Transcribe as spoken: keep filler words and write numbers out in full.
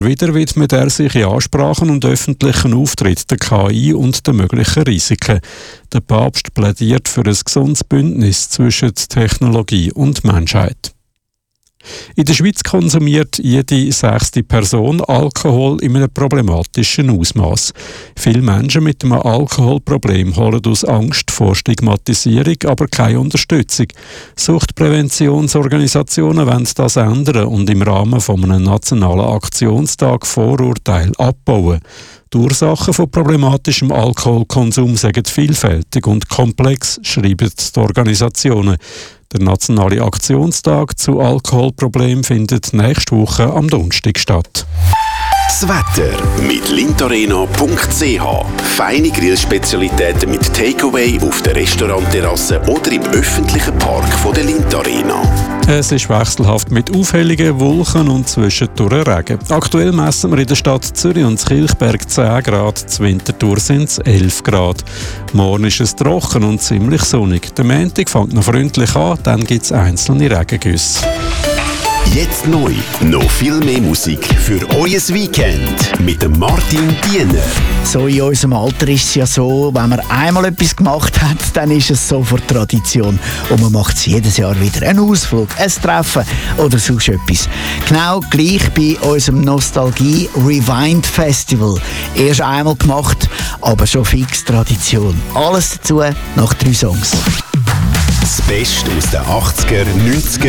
Wieder widmet er sich in Ansprachen und öffentlichen Auftritten der K I und den möglichen Risiken. Der Papst plädiert für ein gesundes Bündnis zwischen Technologie und Menschheit. In der Schweiz konsumiert jede sechste Person Alkohol in einem problematischen Ausmaß. Viele Menschen mit einem Alkoholproblem holen aus Angst vor Stigmatisierung aber keine Unterstützung. Suchtpräventionsorganisationen wollen das ändern und im Rahmen von einem nationalen Aktionstag Vorurteile abbauen. Die Ursachen von problematischem Alkoholkonsum sind vielfältig und komplex, schreiben die Organisationen. Der nationale Aktionstag zu Alkoholproblemen findet nächste Woche am Donnerstag statt. Das Wetter mit lintoreno punkt c h. Feine Grillspezialitäten mit Takeaway auf der Restaurantterrasse oder im öffentlichen Park von der Lindt Arena. Es ist wechselhaft mit Aufhellungen, Wolken und zwischendurch Regen. Aktuell messen wir in der Stadt Zürich und Kilchberg zehn Grad, zu Winterthur sind es elf Grad. Morgen ist es trocken und ziemlich sonnig. Der Montag fängt noch freundlich an, dann gibt es einzelne Regengüsse. Jetzt neu, noch viel mehr Musik für euer Weekend mit dem Martin Diener. So in unserem Alter ist es ja so, wenn man einmal etwas gemacht hat, dann ist es sofort Tradition. Und man macht es jedes Jahr wieder. Ein Ausflug, ein Treffen oder sonst etwas. Genau gleich bei unserem Nostalgie Rewind Festival. Erst einmal gemacht, aber schon fix Tradition. Alles dazu nach drei Songs. Das Beste aus den achtziger, neunziger